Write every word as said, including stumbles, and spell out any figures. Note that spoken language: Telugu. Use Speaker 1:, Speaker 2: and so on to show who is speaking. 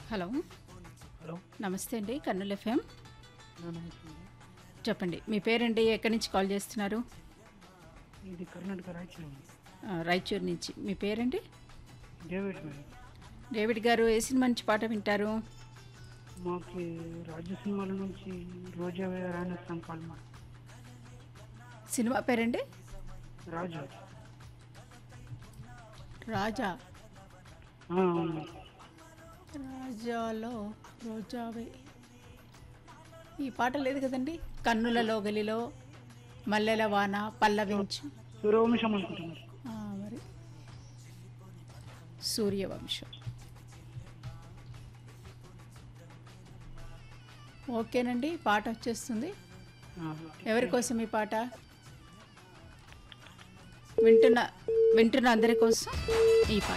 Speaker 1: హలో.
Speaker 2: హలో.
Speaker 1: నమస్తే అండి. కర్నూలు ఎఫ్ఎం.
Speaker 2: ఆ! నమస్తే అండి.
Speaker 1: చెప్పండి. మీ పేరేంటి? ఎక్కడి నుంచి కాల్ చేస్తున్నారు?
Speaker 2: ఇది కర్ణాటక రాయచూరు అండి.
Speaker 1: ఆ, రాయచూరు నుంచి. మీ పేరేంటి?
Speaker 2: David madam.
Speaker 1: డేవిడ్ గారు, ఏ సినిమా నుంచి పాట వింటారు?
Speaker 2: మాకు రాజు సినిమాల నుంచి రోజా రాణి సంకాల్ మా
Speaker 1: సినిమా పేరండి?
Speaker 2: రాజు.
Speaker 1: రాజా.
Speaker 2: ఆ, అవును.
Speaker 1: రాజాలో రోజావే. ఈ పాట లేదు కదండి. కన్నులలో గలిలో మల్లెల వాన పల్లవించు.
Speaker 2: సూర్యవంశం అనుకుంటున్నారు.
Speaker 1: ఆ, మరి సూర్యవంశం. ఓకేనండి, పాట వచ్చేస్తుంది.
Speaker 2: ఆ,
Speaker 1: ఎవరి కోసం ఈ పాట? వింటున్న వింటున్న అందరి కోసం ఈ పాట.